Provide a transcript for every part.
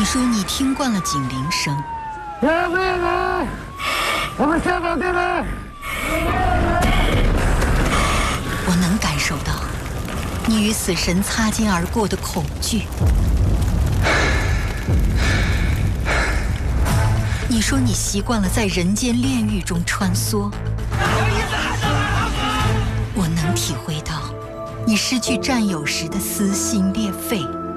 你说你听惯了警铃声， 我们下岗电来。 我能感受到你与死神擦肩而过的恐惧。你说你习惯了在人间炼狱中穿梭，我能体会到你失去战友时的撕心裂肺。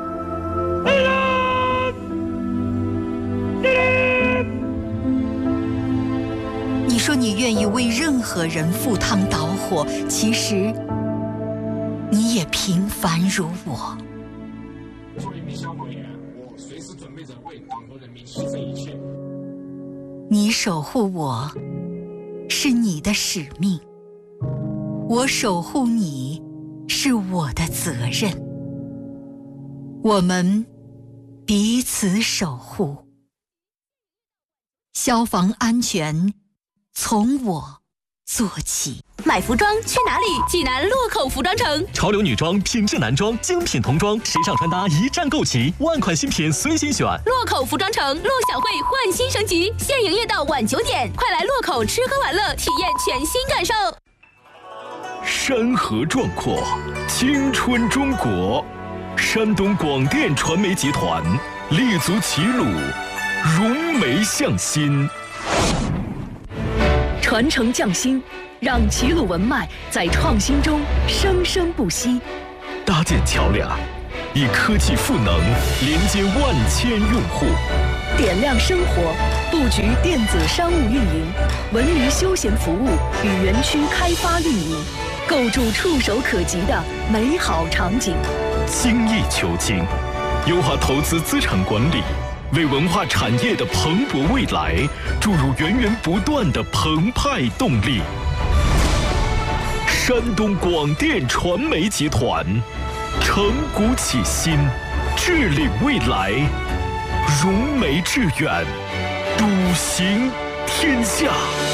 你说你愿意为任何人赴汤蹈火，其实你也平凡如我。 作为一名消防员，我随时准备着为党和人民牺牲一切。 你守护我，是你的使命；我守护你，是我的责任。我们彼此守护，消防安全从我做起。 买服装去哪里？济南洛口服装城。 潮流女装、品质男装、精品童装、时尚穿搭一站购齐，万款新品随心选。 洛口服装城，陆小慧焕新升级，现营业到晚9点，快来洛口吃喝玩乐，体验全新感受。 山河壮阔，青春中国。山东广电传媒集团立足齐鲁，融媒向心， 传承匠心，让齐鲁文脉在创新中生生不息。 搭建桥梁，以科技赋能连接万千用户， 点亮生活，布局电子商务运营、文娱休闲服务与园区开发运营，构筑触手可及的美好场景。 精益求精，优化投资资产管理，为文化产业的蓬勃未来注入源源不断的澎湃动力。山东广电传媒集团，承古启新，致领未来，融媒致远，笃行天下。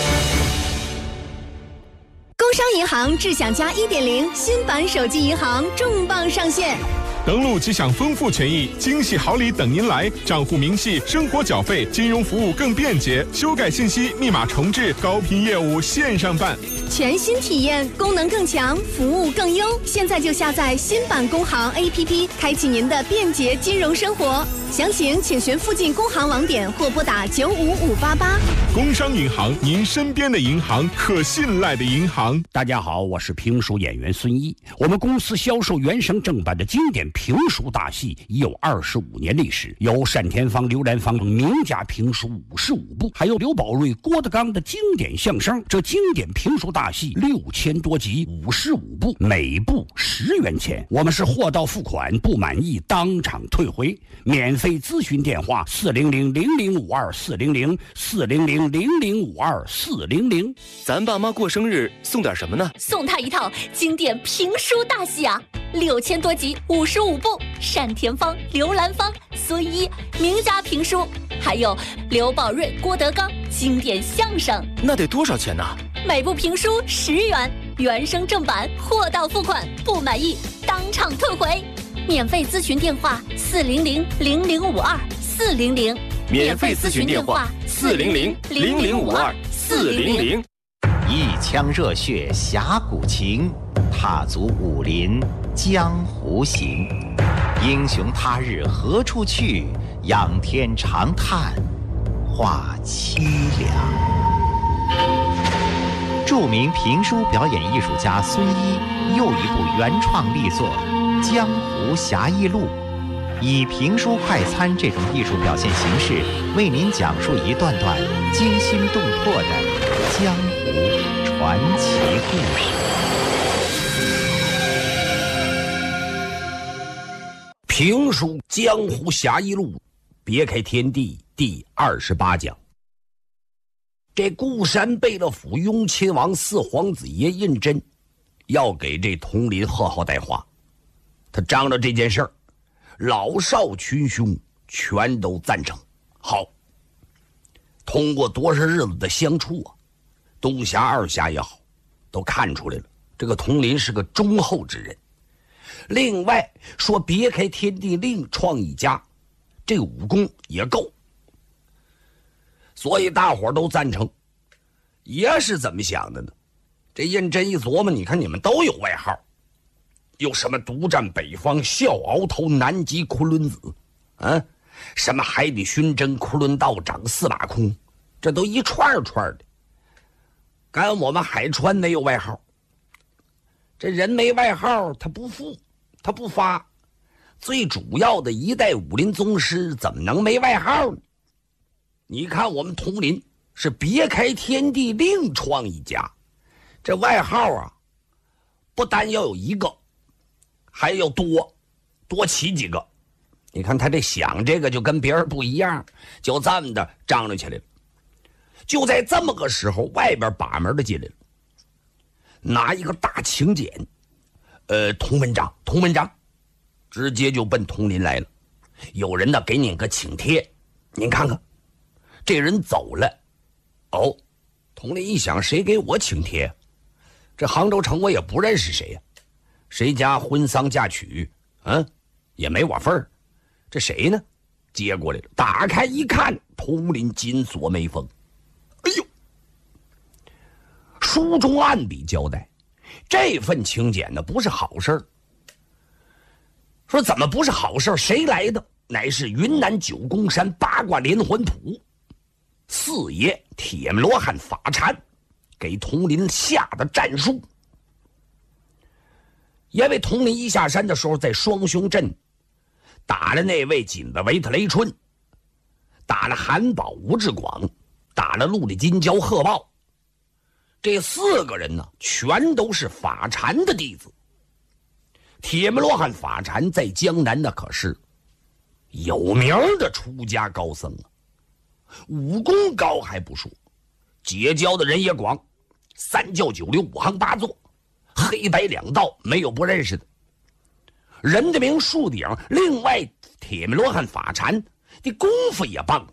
工商银行智享加1.0新版手机银行重磅上线。 登录即享丰富权益，惊喜好礼等您来！账户明细、生活缴费、金融服务更便捷，修改信息、密码重置、高频业务线上办， 全新体验，功能更强，服务更优。现在就下载新版工行 APP， 开启您的便捷金融生活。详情请询附近工行网点或拨打95588。 工商银行，您身边的银行，可信赖的银行。 大家好，我是评书演员孙一。我们公司销售原声正版的经典评书大戏已有25年历史，有单田芳、刘兰芳名家评书55部，还有刘宝瑞、郭德纲的经典相声。这经典评书大戏6000多集，55部，每部10元钱。我们是货到付款，不满意当场退回。免费咨询电话400-0052-400，400-0052-400。 咱爸妈过生日送点什么呢？ 送他一套经典评书大戏啊，6000多集，55部，单田芳、刘兰芳、孙一名家评书，还有刘宝瑞、郭德纲经典相声。 那得多少钱呢？ 每部评书10元，原声正版，货到付款，不满意当场退回。免费咨询电话400-0052-400， 免费咨询电话400-0052-400。 一腔热血侠骨情，踏足武林江湖行。英雄他日何处去？仰天长叹话凄凉。著名评书表演艺术家孙一又一部原创力作《江湖侠义录》，以评书快餐这种艺术表现形式，为您讲述一段段惊心动魄的江湖传奇故事。 评书《江湖侠义录》，别开天地第28讲。这固山贝勒府雍亲王四皇子爷胤禛要给这佟林贺号带话，他张罗这件事儿，老少群雄全都赞成。好，通过多少日子的相处啊，东侠二侠也好，都看出来了，这个佟林是个忠厚之人。另外说别开天地另创一家， 这武功也够，所以大伙儿都赞成。爷是怎么想的呢？这胤禛一琢磨，你看你们都有外号，有什么独占北方、笑鳌头、南极昆仑子，什么海底寻针、昆仑道长、司马空，这都一串串的。干我们海川没有外号，这人没外号，他不富，他不发。最主要的一代武林宗师怎么能没外号呢？你看我们统领是别开天地，另创一家，这外号啊，不单要有一个，还要多起几个。你看他这想这个就跟别人不一样，就这么的张罗起来了。就在这么个时候，外边把门的进来了，拿一个大请柬，童文章，直接就奔统领来了。有人呢给您个请帖，您看看，这人走了。哦，统领一想，谁给我请帖？这杭州城我也不认识谁呀，谁家婚丧嫁娶，也没我份儿。这谁呢？接过来了，打开一看，统领紧锁眉峰。哎呦！书中暗笔交代，这份请柬呢不是好事儿。说怎么不是好事儿？谁来的？乃是云南九宫山八卦连环谱四爷铁木罗汉法禅给统领下的战书。因为统领一下山的时候，在双雄镇打了那位锦子维特雷春，打了韩宝吴志广，打了陆地金蛟贺豹，这4个人呢，全都是法禅的弟子。铁木罗汉法禅在江南那可是有名的出家高僧啊，武功高还不说，结交的人也广，3教9流5行8作，黑白2道没有不认识的。人的名树顶，另外铁木罗汉法禅的功夫也棒。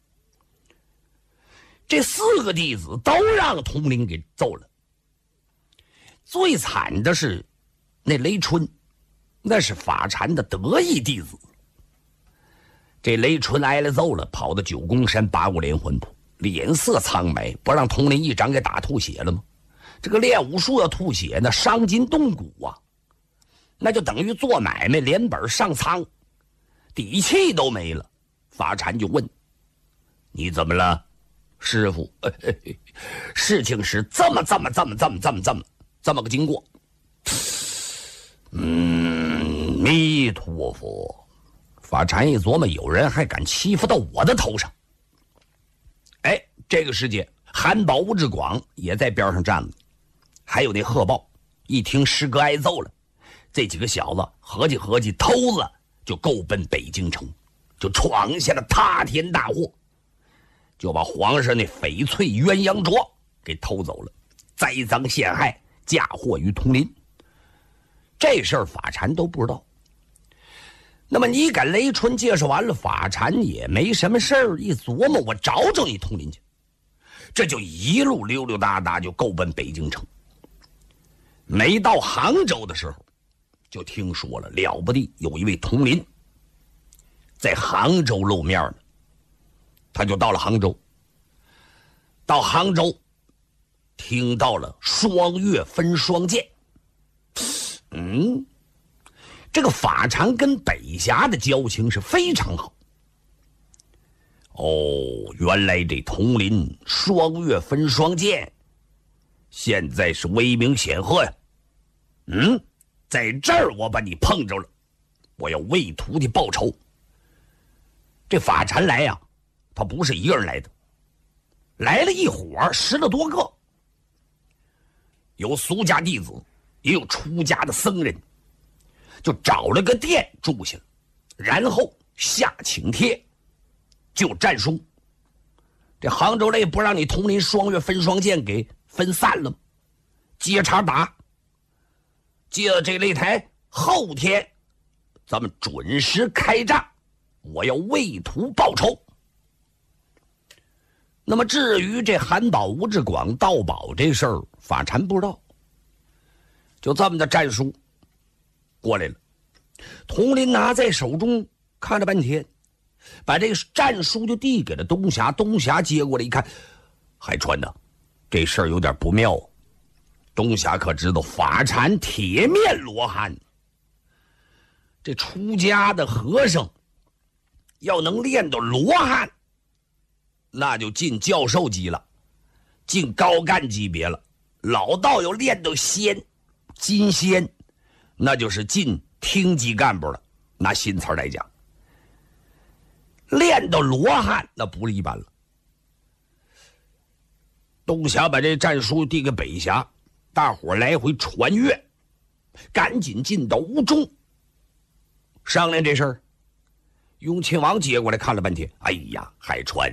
这4个弟子都让统领给揍了。最惨的是那雷春，那是法禅的得意弟子。这雷春挨了揍了，跑到九宫山八卦连环谱，脸色苍白，不让统领一掌给打吐血了吗？这个练武术要吐血，那伤筋动骨啊，那就等于做买卖连本上苍，底气都没了。法禅就问：你怎么了？师傅，事情是这么个经过。弥陀佛。法禅一琢磨，有人还敢欺负到我的头上。这个时间韩宝吴志广也在边上站着，还有那贺豹，一听师哥挨揍了，这几个小子合计偷子就够奔北京城，就闯下了塌天大祸，就把皇上那翡翠鸳鸯镯给偷走了，栽赃陷害，嫁祸于统领。这事儿法禅都不知道。那么你赶雷春介绍完了，法禅也没什么事儿，一琢磨，我找你统领去。这就一路溜溜达达就够奔北京城。没到杭州的时候，就听说了不得，有一位统领在杭州露面呢。他就到了杭州，听到了双月分双剑。这个法禅跟北峡的交情是非常好。原来这统领双月分双剑现在是威名显赫呀。在这儿我把你碰着了，我要为徒弟报仇。这法禅来呀，他不是一个人来的，来了一伙10多个，有俗家弟子，也有出家的僧人，就找了个店住下了，然后下请帖，就战书。这杭州类不让你统领双月分双剑给分散了吗？接茬打，接了这擂台，后天咱们准时开战，我要为徒报仇。那么至于这韩宝吴志广盗宝这事儿，法禅不知道。就这么的战书过来了，统领拿在手中看了半天， 把这个战书就递给了东霞。东霞接过来一看，海川呐，这事儿有点不妙。东霞可知道法禅铁面罗汉，这出家的和尚要能练到罗汉，那就进教授级了，进高干级别了。老道要练到仙金仙，那就是进厅级干部了。拿新词来讲，练到罗汉那不是一般了。东霞把这战书递给北霞，大伙来回传阅，赶紧进到屋中商量这事儿。雍亲王接过来看了半天，哎呀，海川，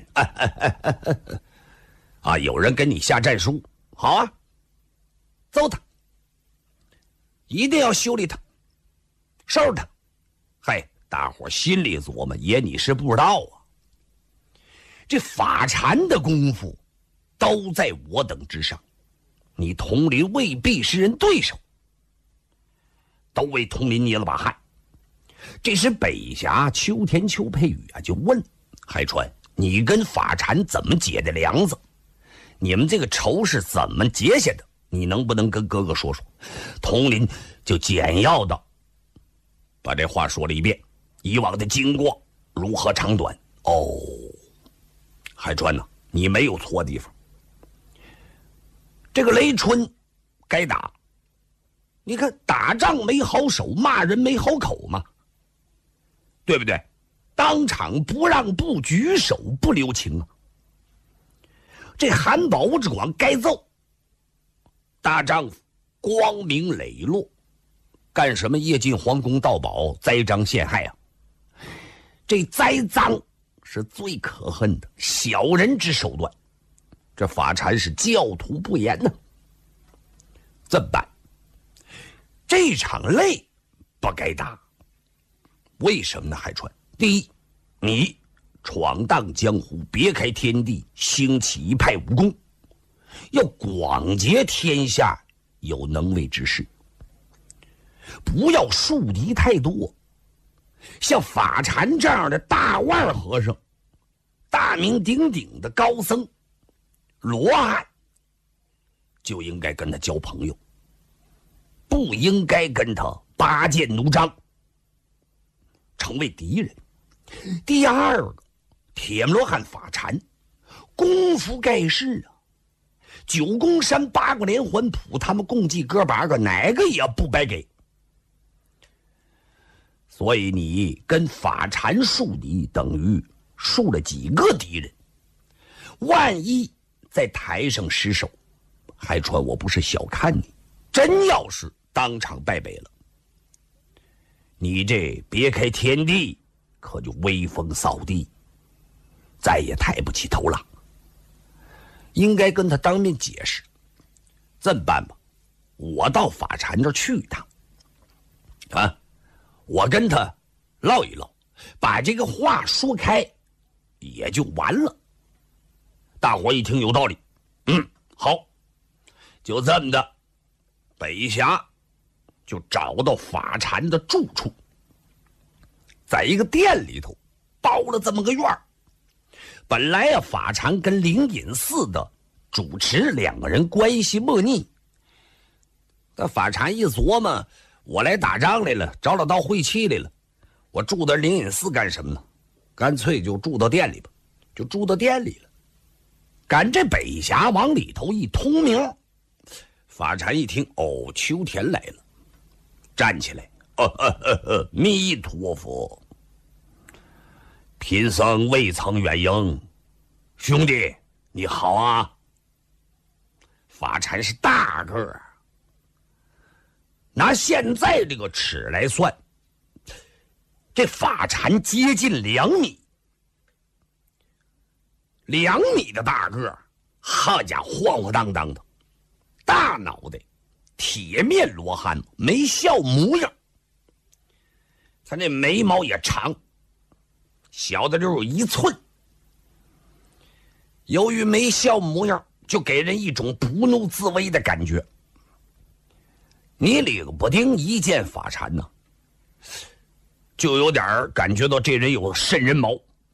啊，有人跟你下战书，好啊，揍他，一定要修理他，收拾他。嗨，大伙心里琢磨，爷你是不知道啊，这法禅的功夫都在我等之上，你统领未必是人对手。都为统领捏了把汗。这时北峡秋田邱佩宇啊就问海川，你跟法禅怎么结的梁子？你们这个仇是怎么结下的？你能不能跟哥哥说说？统领就简要的把这话说了一遍，以往的经过如何长短。哦，海川呐，你没有错地方。这个雷春该打，你看打仗没好手，骂人没好口嘛，对不对？当场不让步，举手不留情啊。这韩宝之广该揍，大丈夫光明磊落，干什么夜进皇宫盗宝，栽赃陷害啊？这栽赃是最可恨的小人之手段，这法禅是教徒不严呢。怎么办？这场擂不该打。为什么呢？海川，第一，你闯荡江湖，别开天地，兴起一派武功，要广结天下有能为之士，不要树敌太多。像法禅这样的大腕和尚，大名鼎鼎的高僧罗汉，就应该跟他交朋友，不应该跟他拔剑奴张，成为敌人。第二个，铁罗汉法禅功夫盖世啊，九宫山八个连环谱，他们共计哥8个，哪个也不白给。所以你跟法禅树敌，等于树了几个敌人。万一在台上失手，海川，我不是小看你，真要是当场败北了，你这别开天地可就威风扫地，再也抬不起头了。应该跟他当面解释。这么办吧，我到法禅这儿去一趟啊，我跟他唠一唠，把这个话说开也就完了。大伙一听有道理，好，就这么的，北峡就找到法禅的住处，在一个店里头包了这么个院儿。本来啊，法禅跟灵隐寺的主持两个人关系莫逆，但法禅一琢磨，我来打仗来了，找老道会气来了，我住到灵隐寺干什么呢？干脆就住到店里吧，就住到店里了。赶这北峡往里头一通名，法禅一听，哦，秋田来了，站起来，弥陀佛，贫僧未曾远迎，兄弟你好啊。法禅是大个儿，拿现在这个尺来算，这法禅接近2米，2米的大个儿，好家伙，晃晃荡荡的，大脑袋，铁面罗汉，没笑模样。他那眉毛也长，小的就有1寸。由于没笑模样，就给人一种不怒自威的感觉。你领不丁一见法禅呢，就有点感觉到这人有瘆人毛，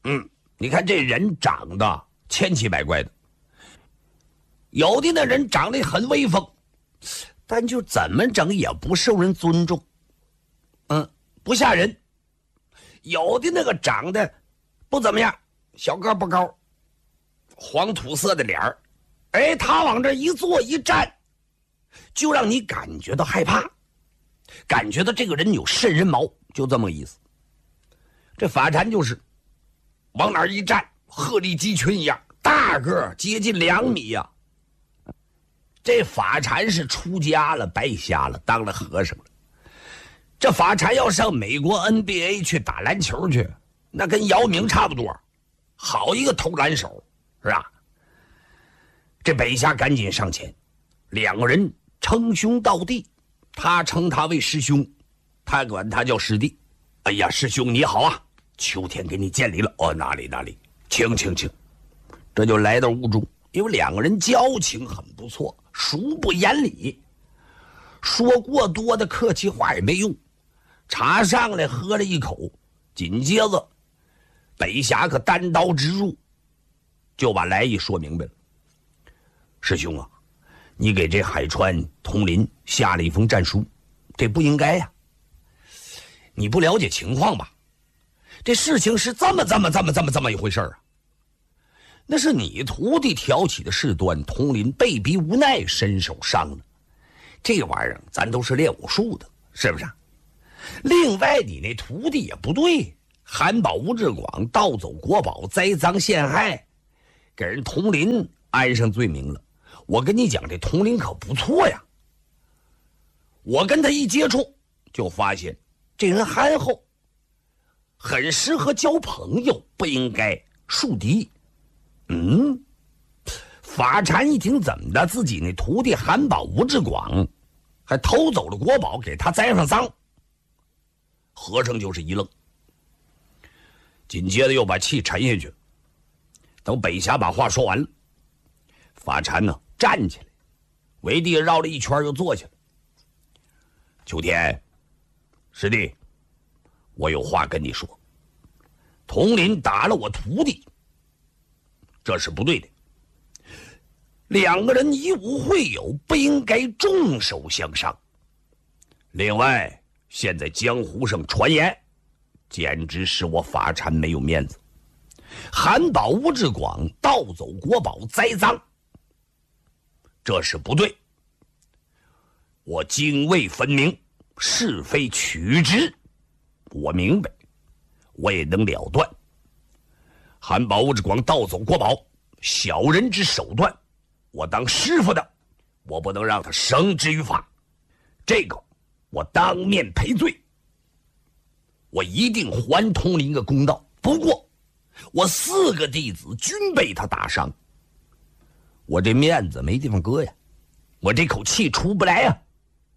你看这人长得千奇百怪的，有的那人长得很威风，但就怎么整也不受人尊重，不吓人。有的那个长得不怎么样，小个不高，黄土色的脸儿，他往这一坐一站，就让你感觉到害怕，感觉到这个人有瘆人毛，就这么个意思。这法禅就是往哪儿一站，鹤立鸡群一样，大个接近2米呀。这法禅是出家了，白瞎了，当了和尚了。这法禅要上美国 NBA 去打篮球去，那跟姚明差不多，好一个投篮手，是吧？这北侠赶紧上前，2个人称兄道弟，他称他为师兄，他管他叫师弟。哎呀，师兄你好啊，秋天给你见礼了。哪里，请。这就来到屋中，因为2个人交情很不错，熟不言礼，说过多的客气话也没用。茶上来喝了一口，紧接着北侠可单刀直入，就把来意说明白了。师兄啊，你给这海川统领下了一封战书，这不应该呀。你不了解情况吧？这事情是这么一回事啊。那是你徒弟挑起的事端，统领被逼无奈伸手伤了。这玩意儿咱都是练武术的，是不是？另外你那徒弟也不对，韩宝吴志广盗走国宝，栽赃陷害，给人统领安上罪名了。我跟你讲，这统领可不错呀。我跟他一接触就发现这人憨厚，很适合交朋友，不应该树敌。法禅一听，怎么的，自己那徒弟韩宝吴志广还偷走了国宝，给他栽上赃。和尚就是一愣，紧接着又把气沉下去。等北侠把话说完了，法禅呢站起来，围地绕了一圈又坐下来。秋天，师弟，我有话跟你说。统领打了我徒弟，这是不对的。2个人以武会友，不应该重手相伤。另外，现在江湖上传言，简直使我法禅没有面子。韩宝吴志广盗走国宝，栽赃，这是不对。我泾渭分明，是非曲直，我明白，我也能了断。韩宝吴志广盗走国宝，小人之手段，我当师傅的，我不能让他绳之于法，这个我当面赔罪，我一定还统领个公道。不过我4个弟子均被他打伤，我这面子没地方搁呀，我这口气出不来呀。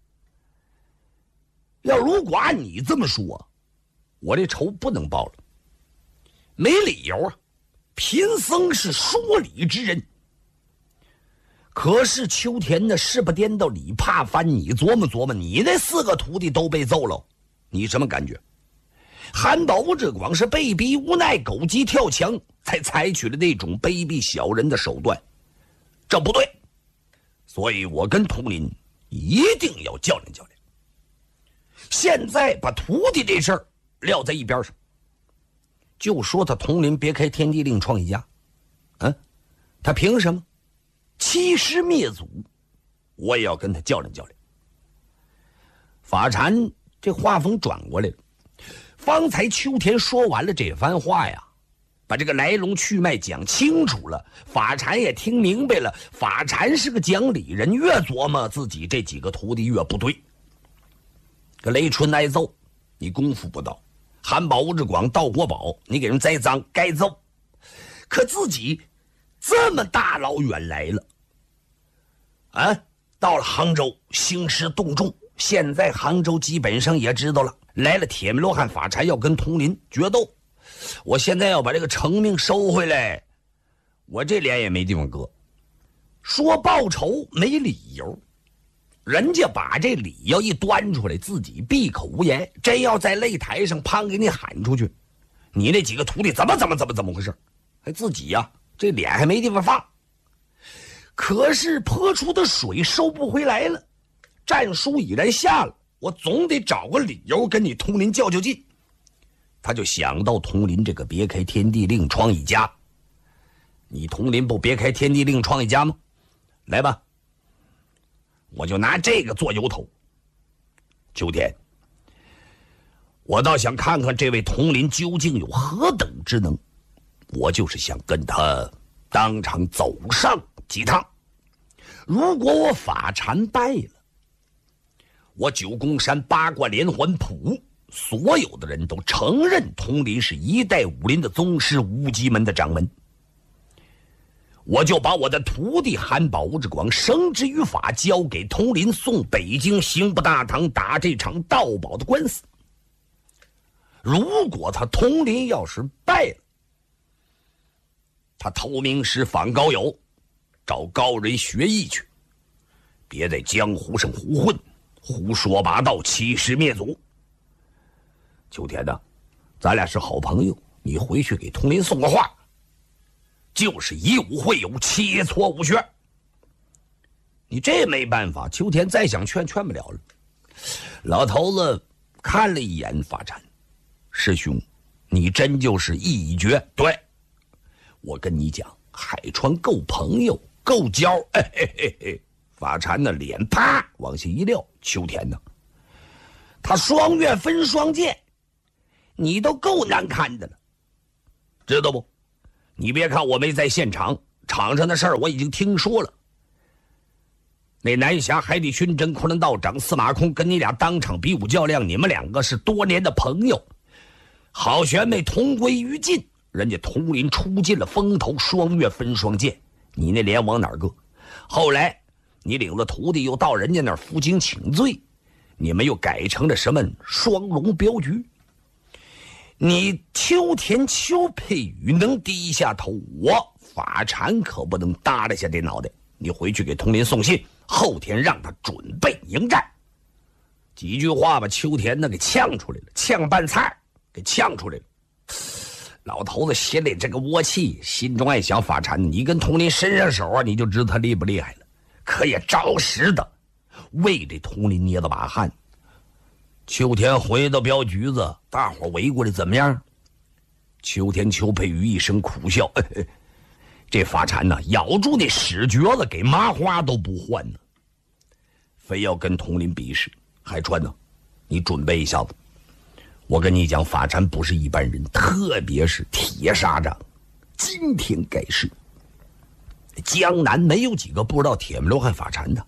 要如果按你这么说，我这仇不能报了，没理由啊。贫僧是说理之人，可是秋田的事不颠倒理怕翻，你琢磨琢磨，你那4个徒弟都被揍了，你什么感觉？韩宝吴志广是被逼无奈，狗急跳墙，才采取了那种卑鄙小人的手段，这不对。所以我跟统领一定要较量较量。现在把徒弟这事儿撂在一边上，就说他统领别开天地另创一家，他凭什么欺师灭祖？我也要跟他较量较量。法禅这话锋转过来了，方才秋田说完了这番话呀，把这个来龙去脉讲清楚了，法禅也听明白了。法禅是个讲理人，越琢磨自己这几个徒弟越不对。这雷春挨揍，你功夫不到；韩宝吴志广盗国宝，你给人栽赃，该揍。可自己这么大老远来了，到了杭州兴师动众，现在杭州基本上也知道了，来了铁面罗汉法禅要跟统领决斗，我现在要把这个成命收回来，我这脸也没地方搁。说报仇没理由，人家把这理要一端出来，自己闭口无言。真要在擂台上胖给你喊出去， 你那几个徒弟怎么回事？还自己呀，这脸还没地方放。可是泼出的水收不回来了，战书已然下了，我总得找个理由跟你通灵较劲。他就想到通灵这个别开天地另创一家。你通灵不别开天地另创一家吗？来吧，我就拿这个做由头。秋天，我倒想看看这位通灵究竟有何等之能，我就是想跟他当场走上几趟。如果我法禅败了，我九宫山八卦连环谱所有的人都承认通灵是一代武林的宗师，无极门的掌门，我就把我的徒弟韩宝之广绳之于法交给通灵，送北京刑部大堂打这场盗宝的官司。如果他通灵要是败了，他投名师访高友，找高人学艺去，别在江湖上胡混，胡说八道，欺师灭祖。秋天呢，咱俩是好朋友，你回去给通灵送个话，就是一无会有，切磋无学。你这没办法，秋天再想劝不了了。老头子看了一眼法禅，师兄，你真就是一绝。对，我跟你讲，海川够朋友，够交。法禅的脸啪往下一撂，秋天呢，他双月分双剑，你都够难看的了，知道不？你别看我没在现场，场上的事儿我已经听说了。那南峡海底巡侦昆仑道长司马空跟你俩当场比武较量，你们两个是多年的朋友，好悬妹同归于尽，人家通灵出尽了风头，双月分双剑，你那脸往哪儿搁？后来你领了徒弟又到人家那儿负荆请罪，你们又改成了什么双龙镖局。你秋田邱佩宇能低下头，我法禅可不能耷拉下这脑袋。你回去给通灵送信，后天让他准备迎战。几句话把秋田呢给呛出来了，呛拌菜给呛出来了。老头子心里这个窝气，心中爱想法禅，你跟通灵伸上手啊，你就知道他厉不厉害了。可也着实的为这通灵捏了把汗。秋天回到镖局子，大伙围过来怎么样？秋天邱佩瑜一声苦笑，这法禅呢，咬住那屎橛子给麻花都不换呢，非要跟通灵比试。海川呢，你准备一下子。我跟你讲，法禅不是一般人，特别是铁砂掌，今天盖世。江南没有几个不知道铁面流汗法禅的，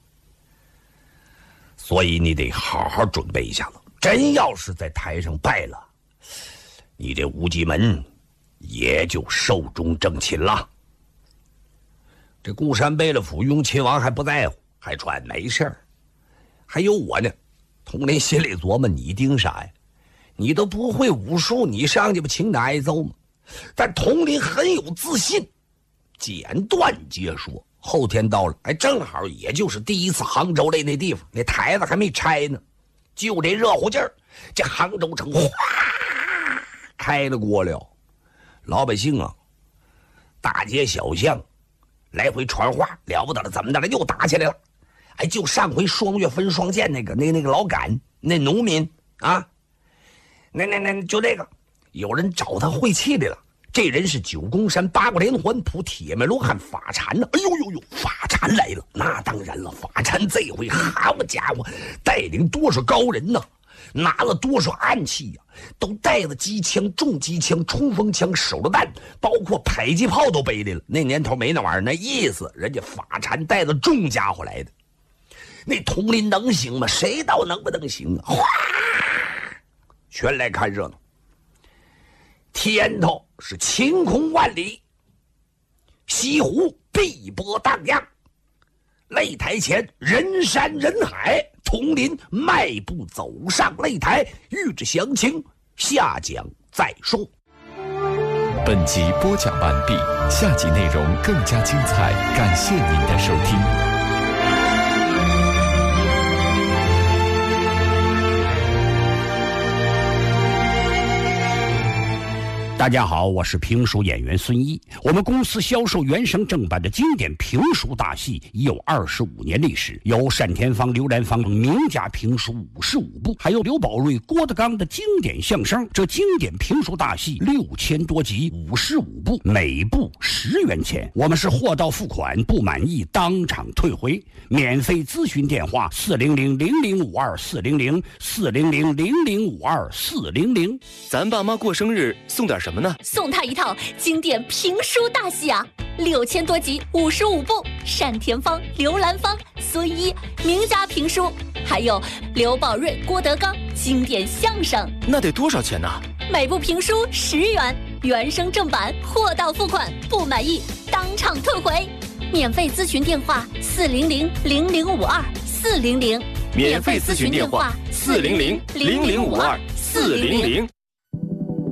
所以你得好好准备一下子。真要是在台上败了，你这无极门也就寿终正寝了。这固山贝勒府雍亲王还不在乎，海川没事儿，还有我呢。通灵心里琢磨，你盯啥呀？你都不会武术，你上去不请打挨揍吗？但通灵很有自信，简短截说。后天到了，哎，正好也就是第一次杭州来那地方，那台子还没拆呢，就这热乎劲儿，这杭州城哗开了锅了。老百姓啊，大街小巷来回传话，了不得了，怎么的了？又打起来了。哎，就上回双月分双剑那个老杆，那农民啊，那就那个，有人找他晦气来了。这人是九宫山八卦连环谱铁面罗汉法禅呢。哎呦，法禅来了！那当然了，法禅这回好家伙，带领多少高人呢？拿了多少暗器呀？都带了机枪、重机枪、冲锋枪、手榴弹，包括迫击炮都背来了。那年头没那玩意儿，那意思人家法禅带了重家伙来的。那通灵能行吗？谁道能不能行啊？哗，全来看热闹。天头是晴空万里，西湖碧波荡漾，擂台前人山人海，通灵迈步走上擂台。欲知详情，下讲再说。 本集播讲完毕，下集内容更加精彩，感谢您的收听。 大家好，我是评书演员孙一。我们公司销售原声正版的经典评书大戏已有25年历史，有单田芳、刘兰芳等名家评书55部，还有刘宝瑞、郭德纲的经典相声。这经典评书大戏6000多集，55部，每部10元钱。我们是货到付款，不满意当场退回。免费咨询电话400-0052-400，400-0052-400。 咱爸妈过生日送点什么呢？ 送他一套经典评书大戏啊，6000多集，55部，单田芳、刘兰芳、孙一名家评书，还有刘宝瑞、郭德纲经典相声。 那得多少钱呢？ 每部评书10元，原声正版，货到付款，不满意当场退回。免费咨询电话400-0052-400， 免费咨询电话400-0052-400。